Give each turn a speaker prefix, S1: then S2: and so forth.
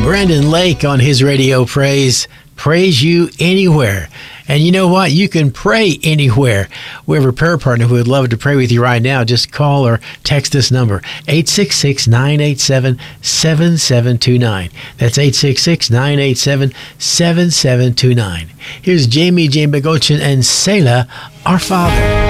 S1: Brandon Lake on his radio praise you anywhere. And you know what? You can pray anywhere. We have a prayer partner who would love to pray with you right now. Just call or text this number, 866-987-7729. That's 866-987-7729. Here's Jamie Begochin and Selah, Our Father.